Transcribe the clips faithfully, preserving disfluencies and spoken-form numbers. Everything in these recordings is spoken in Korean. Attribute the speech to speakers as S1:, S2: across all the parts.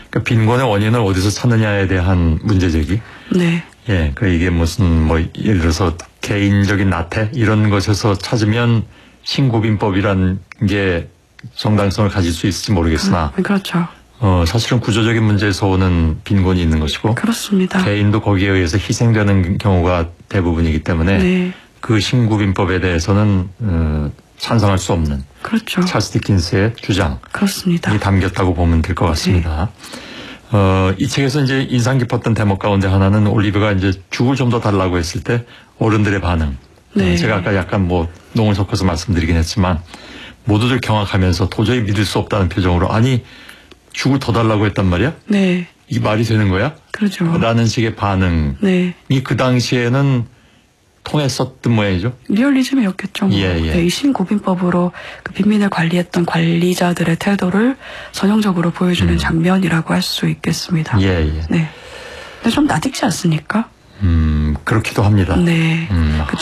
S1: 그러니까 빈곤의 원인을 어디서 찾느냐에 대한 문제제기.
S2: 네.
S1: 예, 그 이게 무슨 뭐 예를 들어서 개인적인 나태 이런 것에서 찾으면 신고빈법이란 게 정당성을 가질 수 있을지 모르겠으나.
S2: 그, 그렇죠.
S1: 어, 사실은 구조적인 문제에서 오는 빈곤이 있는 것이고.
S2: 그렇습니다.
S1: 개인도 거기에 의해서 희생되는 경우가 대부분이기 때문에. 네. 그 신고빈법에 대해서는, 어, 찬성할 수 없는.
S2: 그렇죠.
S1: 찰스 디킨스의 주장.
S2: 그렇습니다.
S1: 이 담겼다고 보면 될 것 같습니다. 네. 어, 이 책에서 이제 인상 깊었던 대목 가운데 하나는 올리브가 이제 죽을 좀 더 달라고 했을 때 어른들의 반응. 네. 제가 아까 약간 뭐 농을 섞어서 말씀드리긴 했지만 모두들 경악하면서 도저히 믿을 수 없다는 표정으로 아니, 죽을 더 달라고 했단 말이야? 네. 이게 말이 되는 거야?
S2: 그렇죠.
S1: 라는 식의 반응이 네. 그 당시에는 통했었던 모양이죠.
S2: 리얼리즘이었겠죠. 뭐.
S1: 예, 예.
S2: 네, 이 신고빈법으로 그 빈민을 관리했던 관리자들의 태도를 전형적으로 보여주는 음. 장면이라고 할 수 있겠습니다.
S1: 예, 예.
S2: 네. 근데 좀 나딕지 않습니까?
S1: 음, 그렇기도 합니다.
S2: 네. 음. 그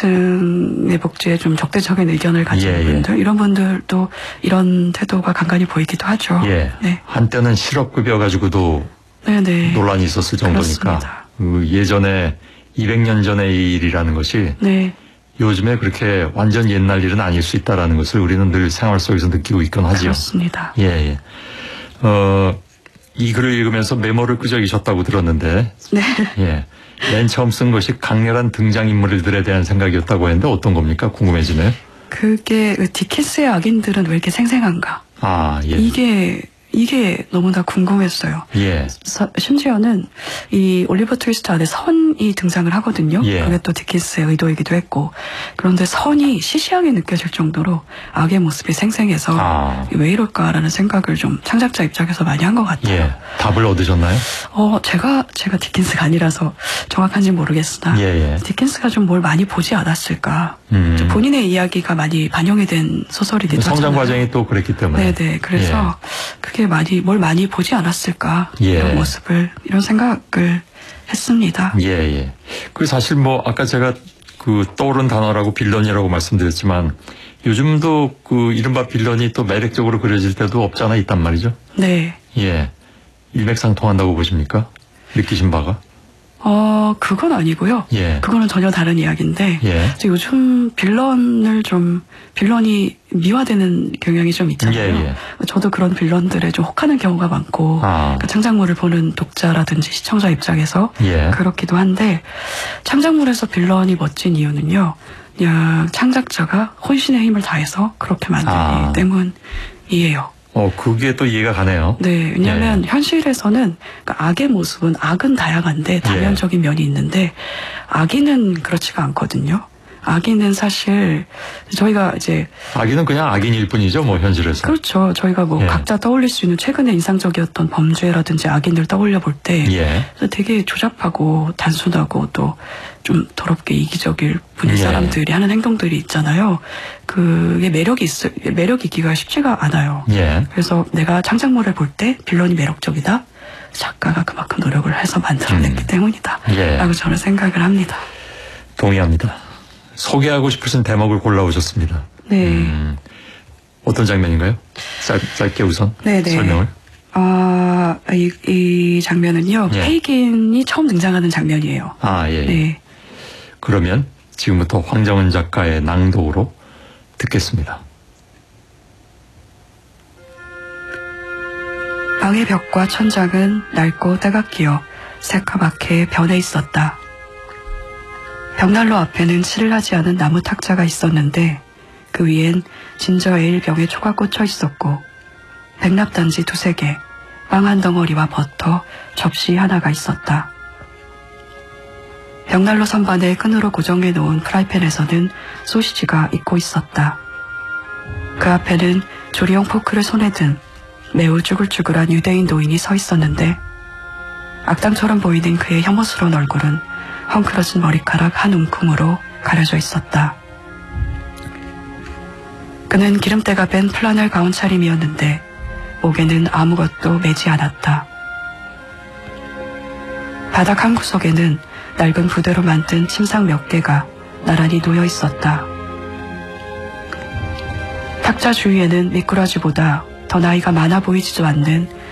S2: 취약계층의 복지에 좀 적대적인 의견을 가진 예, 분들, 예. 이런 분들도 이런 태도가 간간히 보이기도 하죠.
S1: 예. 네. 한때는 실업급여 가지고도 네네. 논란이 있었을 정도니까. 그 예전에 이백 년 전의 일이라는 것이 네. 요즘에 그렇게 완전 옛날 일은 아닐 수 있다라는 것을 우리는 늘 생활 속에서 느끼고 있곤 하죠.
S2: 그렇습니다.
S1: 예, 예. 어, 이 글을 읽으면서 메모를 끄적이셨다고 들었는데. 네. 예. 맨 처음 쓴 것이 강렬한 등장인물들에 대한 생각이었다고 했는데 어떤 겁니까? 궁금해지네요.
S2: 그게 디킨스의 악인들은 왜 이렇게 생생한가?
S1: 아, 예.
S2: 이게 이게 너무나 궁금했어요.
S1: 예.
S2: 서, 심지어는 이 올리버 트위스트 안에 선이 등장을 하거든요.
S1: 예.
S2: 그게 또 디킨스의 의도이기도 했고. 그런데 선이 시시하게 느껴질 정도로 악의 모습이 생생해서 아. 왜 이럴까라는 생각을 좀 창작자 입장에서 많이 한 것 같아요.
S1: 예. 답을 얻으셨나요?
S2: 어, 제가 제가 디킨스가 아니라서 정확한지 모르겠으나 예, 예. 디킨스가 좀 뭘 많이 보지 않았을까. 음. 본인의 이야기가 많이 반영이 된 소설이기도 하잖아요.
S1: 성장 과정이 또 그랬기 때문에.
S2: 네네. 그래서 예. 그게 많이 뭘 많이 보지 않았을까 예. 이런 모습을 이런 생각을 했습니다.
S1: 예예. 예. 그 사실 뭐 아까 제가 그 떠오른 단어라고 빌런이라고 말씀드렸지만 요즘도 그 이른바 빌런이 또 매력적으로 그려질 때도 없지 않아 있단 말이죠.
S2: 네.
S1: 예. 일맥상통한다고 보십니까? 느끼신 바가?
S2: 어, 그건 아니고요. 예. 그거는 전혀 다른 이야기인데 예. 요즘 빌런을 좀 빌런이 미화되는 경향이 좀 있잖아요. 예, 예. 저도 그런 빌런들에 좀 혹하는 경우가 많고 아. 그 창작물을 보는 독자라든지 시청자 입장에서 예. 그렇기도 한데 창작물에서 빌런이 멋진 이유는요. 그냥 창작자가 혼신의 힘을 다해서 그렇게 만들기 아. 때문이에요.
S1: 어, 그게 또 이해가 가네요.
S2: 네, 왜냐하면 예. 현실에서는 그러니까 악의 모습은 악은 다양한데 다면적인 예. 면이 있는데 악인은 그렇지가 않거든요. 악인은 사실 저희가 이제
S1: 악인은 그냥 악인일 뿐이죠, 뭐 현실에서.
S2: 그렇죠. 저희가 뭐 예. 각자 떠올릴 수 있는 최근에 인상적이었던 범죄라든지 악인들 떠올려 볼 때 예. 되게 조잡하고 단순하고 또 좀 더럽게 이기적일 뿐인 예. 사람들이 하는 행동들이 있잖아요. 그게 매력이 있을 매력이 있기가 쉽지가 않아요. 예. 그래서 내가 창작물을 볼 때 빌런이 매력적이다. 작가가 그만큼 노력을 해서 만들어냈기 음. 때문이다. 예. 라고 저는 생각을 합니다.
S1: 동의합니다. 소개하고 싶으신 대목을 골라오셨습니다.
S2: 네.
S1: 음, 어떤 장면인가요? 짧, 짧게 우선 네네. 설명을.
S2: 아, 이, 이 장면은요. 예. 페이긴이 처음 등장하는 장면이에요.
S1: 아, 예. 네. 그러면 지금부터 황정은 작가의 낭독으로 듣겠습니다.
S2: 방의 벽과 천장은 낡고 때가 끼어 새카맣게 변해 있었다. 벽난로 앞에는 칠을 하지 않은 나무 탁자가 있었는데 그 위엔 진저 에일 병에 초가 꽂혀 있었고 백납단지 두세 개, 빵 한 덩어리와 버터, 접시 하나가 있었다. 벽난로 선반에 끈으로 고정해 놓은 프라이팬에서는 소시지가 익고 있었다. 그 앞에는 조리용 포크를 손에 든 매우 쭈글쭈글한 유대인 노인이 서 있었는데 악당처럼 보이는 그의 혐오스러운 얼굴은 헝클어진 머리카락 한 움큼으로 가려져 있었다. 그는 기름때가 밴 플라넬 가운 차림이었는데 목에는 아무것도 매지 않았다. 바닥 한 구석에는 낡은 부대로 만든 침상 몇 개가 나란히 놓여 있었다. 탁자 주위에는 미꾸라지보다 더 나이가 많아 보이지도 않는